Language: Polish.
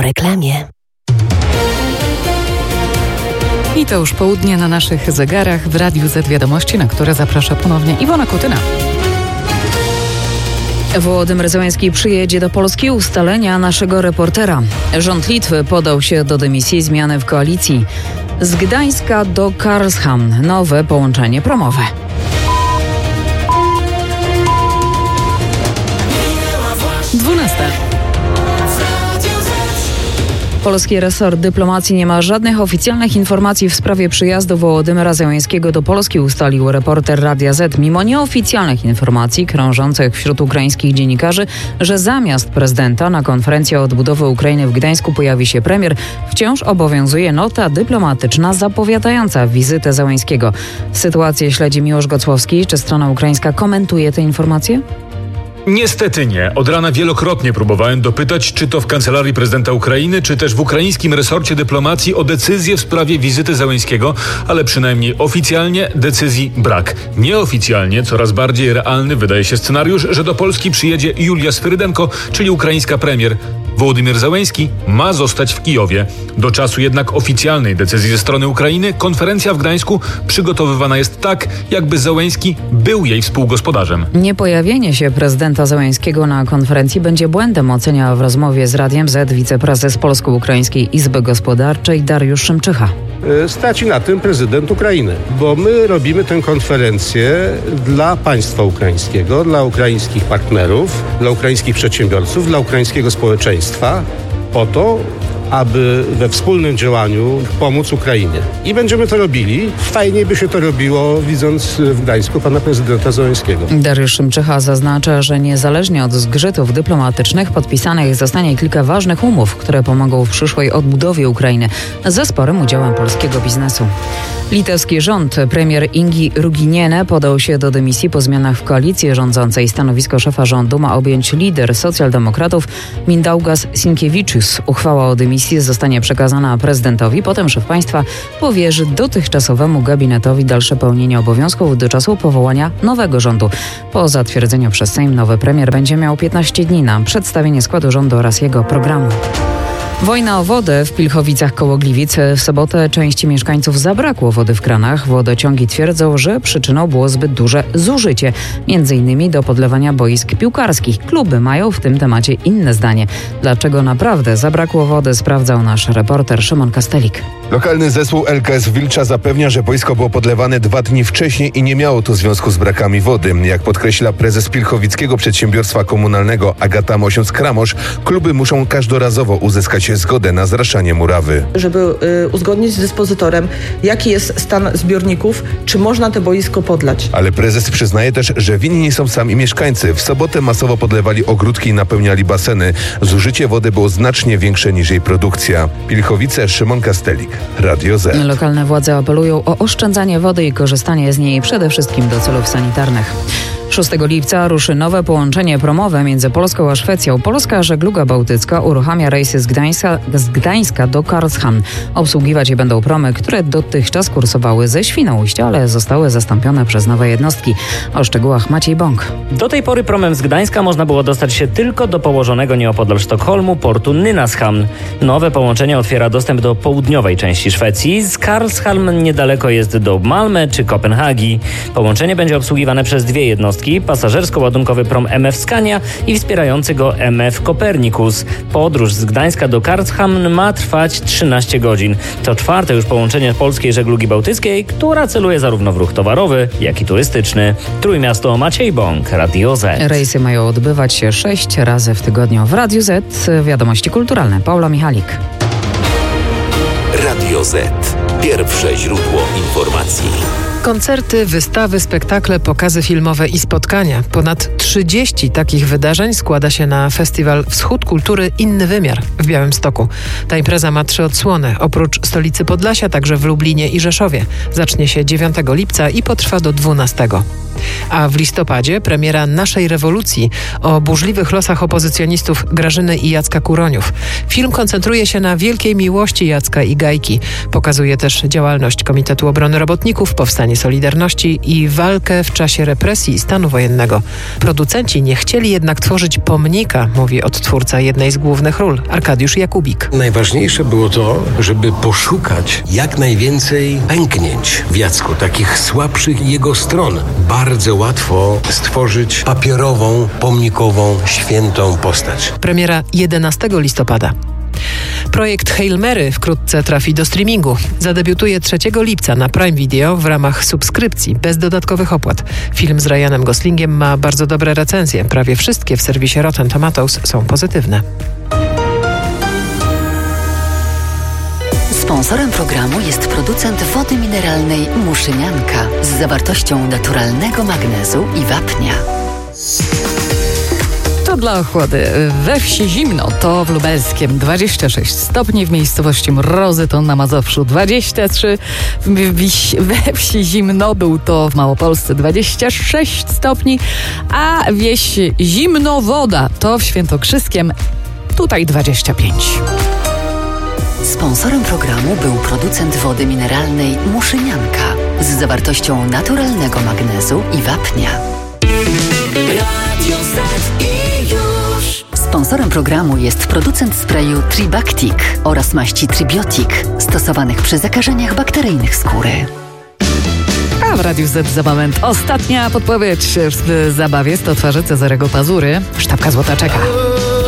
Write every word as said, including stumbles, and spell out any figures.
reklamie. I to już południe na naszych zegarach w Radiu Z Wiadomości, na które zaprasza ponownie Iwona Kutyna. Wołodymyr Zełenski przyjedzie do Polski, ustalenia naszego reportera. Rząd Litwy podał się do dymisji, zmiany w koalicji. Z Gdańska do Karlshamn nowe połączenie promowe. dwunasta. Polski resort dyplomacji nie ma żadnych oficjalnych informacji w sprawie przyjazdu Wołodymyra Zełenskiego do Polski, ustalił reporter Radia Z. Mimo nieoficjalnych informacji krążących wśród ukraińskich dziennikarzy, że zamiast prezydenta na konferencji o odbudowie Ukrainy w Gdańsku pojawi się premier, wciąż obowiązuje nota dyplomatyczna zapowiadająca wizytę Zełenskiego. Sytuację śledzi Miłosz Gocłowski. Czy strona ukraińska komentuje te informacje? Niestety nie. Od rana wielokrotnie próbowałem dopytać, czy to w kancelarii prezydenta Ukrainy, czy też w ukraińskim resorcie dyplomacji o decyzję w sprawie wizyty Zełenskiego, ale przynajmniej oficjalnie decyzji brak. Nieoficjalnie coraz bardziej realny wydaje się scenariusz, że do Polski przyjedzie Julia Swyrydenko, czyli ukraińska premier. Wołodymyr Zełenski ma zostać w Kijowie. Do czasu jednak oficjalnej decyzji ze strony Ukrainy konferencja w Gdańsku przygotowywana jest tak, jakby Zełenski był jej współgospodarzem. Niepojawienie się prezydenta Zełenskiego na konferencji będzie błędem, ocenia w rozmowie z Radiem Z wiceprezes Polsko-Ukraińskiej Izby Gospodarczej Dariusz Szymczycha. Straci na tym prezydent Ukrainy, bo my robimy tę konferencję dla państwa ukraińskiego, dla ukraińskich partnerów, dla ukraińskich przedsiębiorców, dla ukraińskiego społeczeństwa, po to, aby we wspólnym działaniu pomóc Ukrainie. I będziemy to robili. Fajniej by się to robiło, widząc w Gdańsku pana prezydenta Zełenskiego. Dariusz Szymczycha zaznacza, że niezależnie od zgrzytów dyplomatycznych podpisanych zostanie kilka ważnych umów, które pomogą w przyszłej odbudowie Ukrainy ze sporym udziałem polskiego biznesu. Litewski rząd, premier Ingi Ruginienė podał się do dymisji po zmianach w koalicji rządzącej. Stanowisko szefa rządu ma objąć lider socjaldemokratów Mindaugas Sinkievičius. Uchwała o dymisji zostanie przekazana prezydentowi, potem szef państwa powierzy dotychczasowemu gabinetowi dalsze pełnienie obowiązków do czasu powołania nowego rządu. Po zatwierdzeniu przez Sejm nowy premier będzie miał piętnaście dni na przedstawienie składu rządu oraz jego programu. Wojna o wodę w Pilchowicach koło Gliwic. W sobotę części mieszkańców zabrakło wody w kranach. Wodociągi twierdzą, że przyczyną było zbyt duże zużycie, między innymi do podlewania boisk piłkarskich. Kluby mają w tym temacie inne zdanie. Dlaczego naprawdę zabrakło wody, sprawdzał nasz reporter Szymon Kastelik. Lokalny zespół L K S Wilcza zapewnia, że boisko było podlewane dwa dni wcześniej i nie miało to związku z brakami wody. Jak podkreśla prezes Pilchowickiego Przedsiębiorstwa Komunalnego Agata Mosiąc-Kramosz, kluby muszą każdorazowo uzyskać zgodę na zraszanie murawy. Żeby y, uzgodnić z dyspozytorem, jaki jest stan zbiorników, czy można to boisko podlać. Ale prezes przyznaje też, że winni są sami mieszkańcy. W sobotę masowo podlewali ogródki i napełniali baseny. Zużycie wody było znacznie większe niż jej produkcja. Pilchowice, Szymon Kastelik, Radio Z. Lokalne władze apelują o oszczędzanie wody i korzystanie z niej przede wszystkim do celów sanitarnych. szóstego lipca ruszy nowe połączenie promowe między Polską a Szwecją. Polska Żegluga Bałtycka uruchamia rejsy z Gdańska, z Gdańska do Karlshamn. Obsługiwać je będą promy, które dotychczas kursowały ze Świnoujścia, ale zostały zastąpione przez nowe jednostki. O szczegółach Maciej Bąk. Do tej pory promem z Gdańska można było dostać się tylko do położonego nieopodal Sztokholmu portu Nynäshamn. Nowe połączenie otwiera dostęp do południowej części Szwecji. Z Karlshamn niedaleko jest do Malmö czy Kopenhagi. Połączenie będzie obsługiwane przez dwie jednostki. Pasażersko-ładunkowy prom M F Scania i wspierający go M F Copernicus. Podróż z Gdańska do Karlshamn ma trwać trzynaście godzin. To czwarte już połączenie polskiej żeglugi bałtyckiej, która celuje zarówno w ruch towarowy, jak i turystyczny. Trójmiasto, Maciej Bąk, Radio Z. Rejsy mają odbywać się sześć razy w tygodniu. W Radiu Z wiadomości kulturalne. Paula Michalik. Radio Z. Pierwsze źródło informacji. Koncerty, wystawy, spektakle, pokazy filmowe i spotkania. Ponad trzydzieści takich wydarzeń składa się na festiwal Wschód Kultury Inny Wymiar w Białymstoku. Ta impreza ma trzy odsłony. Oprócz stolicy Podlasia, także w Lublinie i Rzeszowie. Zacznie się dziewiątego lipca i potrwa do dwunastego. A w listopadzie premiera Naszej rewolucji o burzliwych losach opozycjonistów Grażyny i Jacka Kuroniów. Film koncentruje się na wielkiej miłości Jacka i Gajki. Pokazuje też działalność Komitetu Obrony Robotników, powstanie Solidarności i walkę w czasie represji stanu wojennego. Producenci nie chcieli jednak tworzyć pomnika, mówi odtwórca jednej z głównych ról, Arkadiusz Jakubik. Najważniejsze było to, żeby poszukać jak najwięcej pęknięć w Jacku, takich słabszych jego stron. Bardzo łatwo stworzyć papierową, pomnikową, świętą postać. Premiera jedenastego listopada. Projekt Hail Mary wkrótce trafi do streamingu. Zadebiutuje trzeciego lipca na Prime Video w ramach subskrypcji, bez dodatkowych opłat. Film z Ryanem Goslingiem ma bardzo dobre recenzje. Prawie wszystkie w serwisie Rotten Tomatoes są pozytywne. Sponsorem programu jest producent wody mineralnej Muszynianka z zawartością naturalnego magnezu i wapnia. To dla ochłody. We wsi zimno, to w Lubelskiem dwadzieścia sześć stopni, w miejscowości Mrozy to na Mazowszu dwadzieścia trzy, we wsi Zimnobył to w Małopolsce dwadzieścia sześć stopni, a wieś Zimnowoda to w Świętokrzyskiem, tutaj dwadzieścia pięć. Sponsorem programu był producent wody mineralnej Muszynianka z zawartością naturalnego magnezu i wapnia. Radio Z i już. Sponsorem programu jest producent sprayu Tribactic oraz maści Tribiotic stosowanych przy zakażeniach bakteryjnych skóry. A w Radiu Z za moment ostatnia podpowiedź w zabawie sto twarzy Cezarego Pazury. Sztabka złota czeka.